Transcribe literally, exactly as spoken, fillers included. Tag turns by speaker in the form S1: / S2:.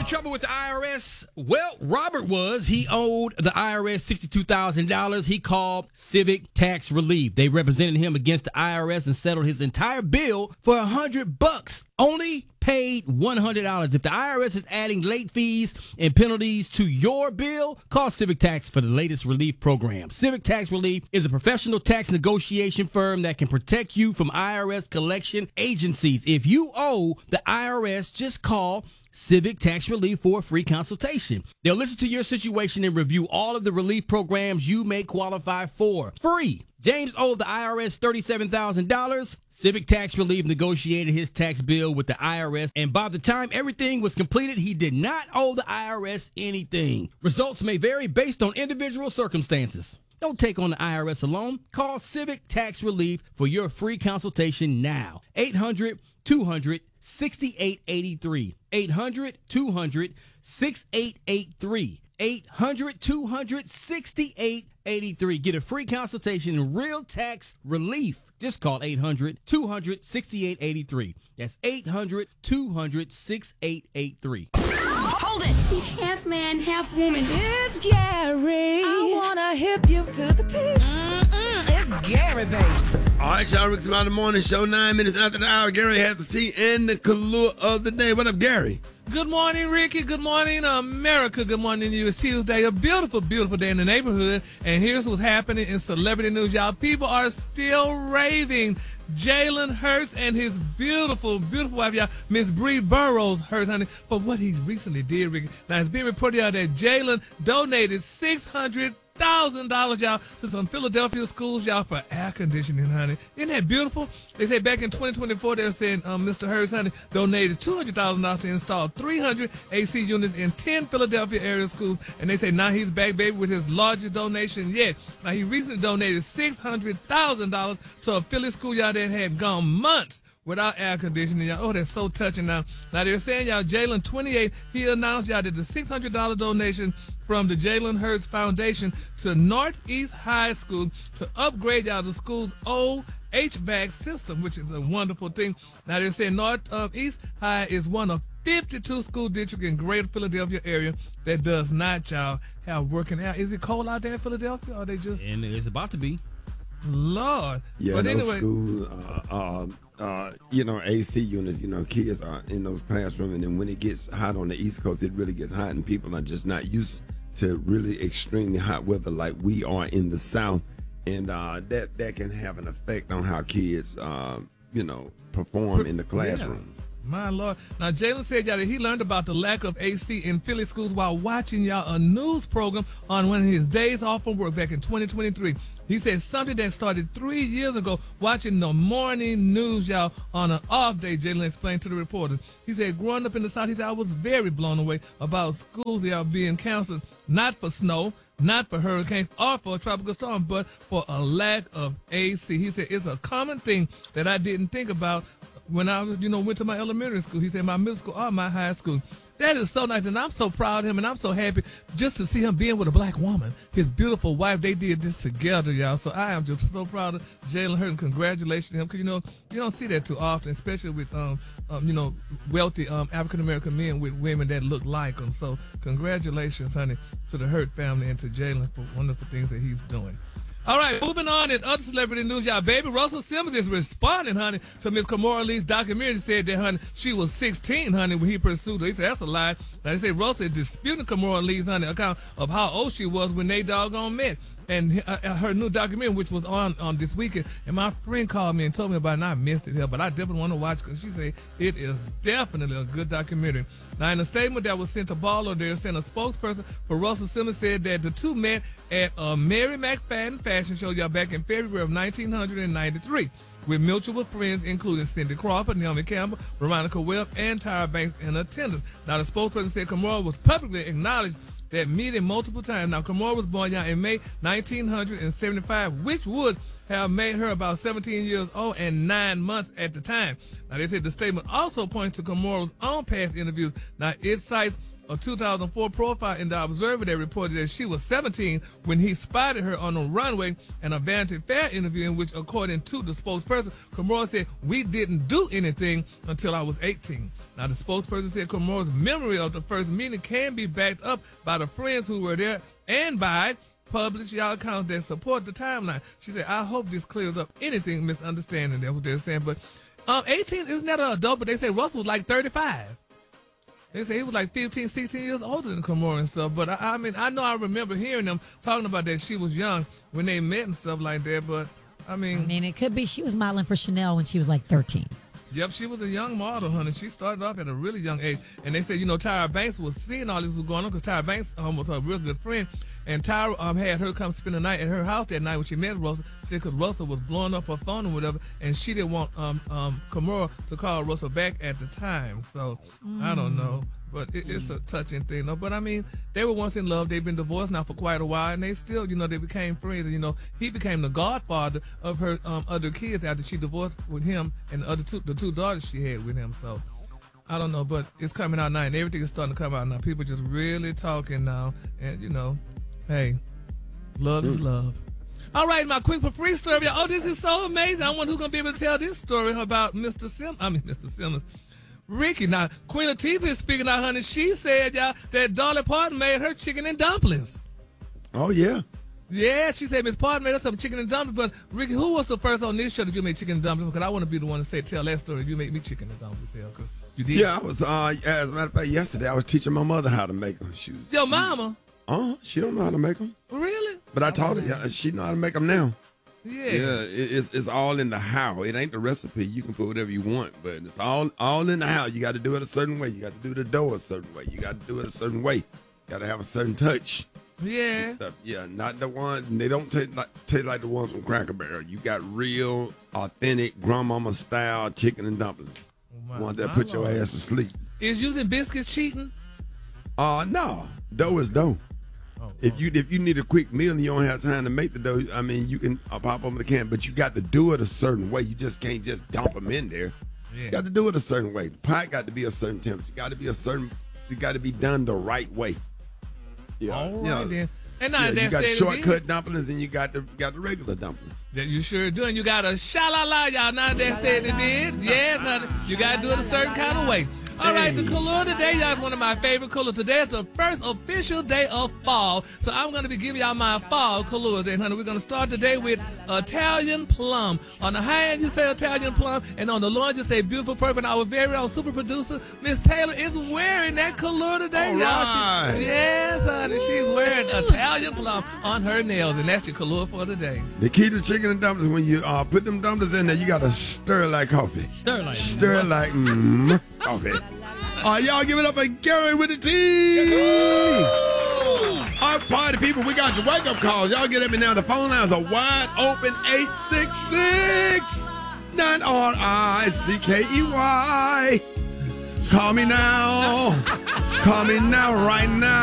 S1: in trouble with the I R S? Well, Robert was. He owed the I R S sixty-two thousand dollars. He called Civic Tax Relief. They represented him against the I R S and settled his entire bill for a hundred bucks. Only paid one hundred dollars. If the I R S is adding late fees and penalties to your bill, call Civic Tax for the latest relief program. Civic Tax Relief is a professional tax negotiation firm that can protect you from I R S collection agencies. If you owe the I R S, just call Civic Tax Relief for a free consultation. They'll listen to your situation and review all of the relief programs you may qualify for. Free. James owed the I R S thirty-seven thousand dollars. Civic Tax Relief negotiated his tax bill with the I R S, and by the time everything was completed, he did not owe the I R S anything. Results may vary based on individual circumstances. Don't take on the I R S alone. Call Civic Tax Relief for your free consultation now. eight hundred two hundred sixty-eight eighty-three. eight hundred two hundred sixty-eight eighty-three. eight hundred two hundred sixty-eight eighty-three. Get a free consultation in real tax relief. Just call eight hundred two hundred sixty-eight eighty-three. That's eight hundred two hundred sixty-eight eighty-three.
S2: Hold it!
S3: He's half man, half woman.
S2: It's Gary. I wanna hip you to the teeth. Mm-mm, it's Gary, baby.
S4: All right, y'all. Rick's about the morning show. Nine minutes after the hour. Gary has the tea and the Kahlua of the day. What up, Gary?
S5: Good morning, Ricky. Good morning, America. Good morning to you. It's Tuesday, a beautiful, beautiful day in the neighborhood. And here's what's happening in celebrity news, y'all. People are still raving. Jalen Hurts and his beautiful, beautiful wife, y'all, Miss Bree Burrows Hurts, honey, for what he recently did, Ricky. Now, it's being reported, y'all, that Jalen donated six hundred thousand dollars, y'all, to some Philadelphia schools, y'all, for air conditioning, honey. Isn't that beautiful? They say back in twenty twenty-four, they were saying um, Mister Hurts, honey, donated two hundred thousand dollars to install three hundred A C units in ten Philadelphia area schools. And they say now he's back, baby, with his largest donation yet. Now, he recently donated six hundred thousand dollars to a Philly school, y'all, that had gone months without air conditioning, y'all. Oh, that's so touching now. Now, they're saying, y'all, Jalen, twenty-eight, he announced, y'all, that the six hundred dollars donation from the Jalen Hurts Foundation to Northeast High School to upgrade, y'all, the school's old H V A C system, which is a wonderful thing. Now, they're saying Northeast High is one of fifty-two school districts in greater Philadelphia area that does not, y'all, have working air. Is it cold out there in Philadelphia, or are they just...
S1: And it's about to be.
S5: Lord.
S4: Yeah,
S5: but
S4: those
S5: anyway,
S4: schools, uh, uh, uh, you know, A C units, you know, kids are in those classrooms, and then when it gets hot on the East Coast, it really gets hot, and people are just not used to really extremely hot weather like we are in the South, and uh, that, that can have an effect on how kids, uh, you know, perform in the classroom.
S5: Yeah. My Lord. Now, Jalen said, y'all, that he learned about the lack of A C in Philly schools while watching, y'all, a news program on one of his days off from work back in twenty twenty-three. He said something that started three years ago, watching the morning news, y'all, on an off day, Jalen explained to the reporters. He said, growing up in the South, he said, I was very blown away about schools, y'all, being canceled, not for snow, not for hurricanes or for a tropical storm, but for a lack of A C. He said, it's a common thing that I didn't think about when I was, you know, went to my elementary school. He said my middle school or my high school. That is so nice, and I'm so proud of him, and I'm so happy just to see him being with a black woman, his beautiful wife. They did this together, y'all. So I am just so proud of Jalen Hurts. Congratulations to him, because, you know, you don't see that too often, especially with, um, um you know, wealthy um, African-American men with women that look like them. So congratulations, honey, to the Hurt family and to Jalen for wonderful things that he's doing. All right, moving on in other celebrity news, y'all. Baby Russell Simmons is responding, honey, to Miss Kimora Lee's documentary. Said that, honey, she was sixteen, honey, when he pursued her. He said that's a lie. Now, they say Russell is disputing Kimora Lee's, honey, account of how old she was when they doggone met. And uh, her new documentary, which was on, on this weekend, and my friend called me and told me about it, and I missed it here, but I definitely want to watch it, because she said it is definitely a good documentary. Now, in a statement that was sent to Baller, they're saying a spokesperson for Russell Simmons said that the two met at a Mary McFadden fashion show, y'all, back in February of nineteen ninety-three. With mutual friends, including Cindy Crawford, Naomi Campbell, Veronica Webb, and Tyra Banks in attendance. Now, the spokesperson said Kimora was publicly acknowledged that meeting multiple times. Now, Kimora was born, y'all, in May nineteen seventy-five, which would have made her about seventeen years old and nine months at the time. Now, they said the statement also points to Kimora's own past interviews. Now, it cites a two thousand four profile in the Observer that reported that she was seventeen when he spotted her on a runway in a Vanity Fair interview in which, according to the spokesperson, Kimora said, "We didn't do anything until I was eighteen." Now, the spokesperson said Kimora's memory of the first meeting can be backed up by the friends who were there and by published y'all accounts that support the timeline. She said, "I hope this clears up anything misunderstanding." That's what they're saying. But um, eighteen isn't that an adult? But they say Russell was like thirty-five. They say he was like fifteen, sixteen years older than Kimora and stuff. But I, I mean, I know I remember hearing them talking about that she was young when they met and stuff like that. But I mean,
S6: I mean, it could be she was modeling for Chanel when she was like thirteen.
S5: Yep, she was a young model, honey. She started off at a really young age. And they said, you know, Tyra Banks was seeing all this was going on because Tyra Banks um, was a real good friend. And Tyra um, had her come spend the night at her house that night when she met Russell. She said because Russell was blowing up her phone or whatever, and she didn't want um, um, Kimora to call Russell back at the time. So, mm. I don't know. But it, it's a touching thing, though. But, I mean, they were once in love. They've been divorced now for quite a while, and they still, you know, they became friends. And, you know, he became the godfather of her um, other kids after she divorced with him and the other two, the two daughters she had with him. So, I don't know. But it's coming out now, and everything is starting to come out now. People just really talking now. And, you know, hey, love is love. All right, my quick for free story. Oh, this is so amazing. I wonder who's going to be able to tell this story about Mister Sim. I mean, Mister Simmons. Ricky. Now, Queen Latifah is speaking out, honey. She said, y'all, that Dolly Parton made her chicken and dumplings.
S4: Oh, yeah.
S5: Yeah, she said Miss Parton made us some chicken and dumplings. But, Ricky, who was the first on this show that you made chicken and dumplings? Because I want to be the one to say, tell that story. You made me chicken and dumplings, hell, because you did.
S4: Yeah, I was, uh, as a matter of fact, yesterday I was teaching my mother how to make them. She,
S5: Your
S4: she,
S5: mama?
S4: Uh, she don't know how to make them.
S5: Really?
S4: But I taught her, yeah, she know how to make them now.
S5: Yeah.
S4: Yeah, it, it's it's all in the how. It ain't the recipe. You can put whatever you want, but it's all all in the how. You got to do it a certain way. You got to do the dough a certain way. You got to do it a certain way. You got to have a certain touch.
S5: Yeah.
S4: Stuff. Yeah, not the ones, they don't taste like, taste like the ones from Cracker Barrel. You got real, authentic, grandmama style chicken and dumplings.
S5: Oh my,
S4: One that
S5: my
S4: put your
S5: Lord.
S4: ass to sleep.
S5: Is using biscuits cheating?
S4: Uh, no. Dough is dough.
S5: Oh,
S4: If
S5: oh.
S4: you if you need a quick meal and you don't have time to make the dough, I mean, you can uh, pop open the can, but you got to do it a certain way. You just can't just dump them in there.
S5: Yeah.
S4: You got to do it a certain way. The pie got to be a certain temperature. Got to be a certain. It got to be done the right way. Yeah.
S5: All
S4: you
S5: right,
S4: know,
S5: then. And now
S4: yeah,
S5: that
S4: you got
S5: said
S4: shortcut dumplings and you got the got the regular dumplings.
S5: That you sure do. And you got a sha-la-la, y'all. Now that said it did. Yes, honey. You got to do it a certain kind of way. All right, the color today, y'all, is one of my favorite colors. Today is the first official day of fall. So I'm going to be giving y'all my fall colors. And, honey, we're going to start today with Italian plum. On the high end, you say Italian plum. And on the low end, you say beautiful purple. And our very own super producer, Miss Taylor, is wearing that color today,
S4: All
S5: y'all.
S4: right.
S5: She, yes, honey. She's wearing Italian plum on her nails. And that's your color for today.
S4: The key to chicken and dumplings, when you uh, put them dumplings in there, you got to stir like coffee.
S1: Stir like
S4: Stir like mm, coffee. All right, y'all give it up for Gary with the T. Our party people, we got your wake-up calls. Y'all get at me now. The phone lines are wide open. eight six six, nine R I C K E Y. Call me now. Call me now, right now.